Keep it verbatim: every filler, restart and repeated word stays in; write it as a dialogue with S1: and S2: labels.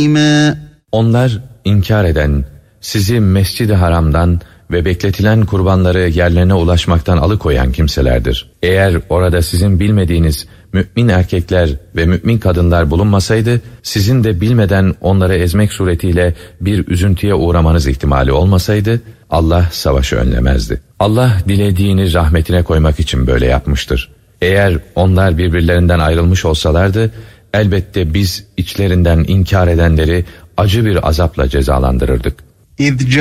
S1: Onlar inkar eden, sizi Mescid-i Haram'dan ve bekletilen kurbanları yerlerine ulaşmaktan alıkoyan kimselerdir. Eğer orada sizin bilmediğiniz mümin erkekler ve mümin kadınlar bulunmasaydı, sizin de bilmeden onları ezmek suretiyle bir üzüntüye uğramanız ihtimali olmasaydı, Allah savaşı önlemezdi. Allah dilediğini rahmetine koymak için böyle yapmıştır. Eğer onlar birbirlerinden ayrılmış olsalardı, elbette biz içlerinden inkar edenleri acı bir azapla cezalandırırdık.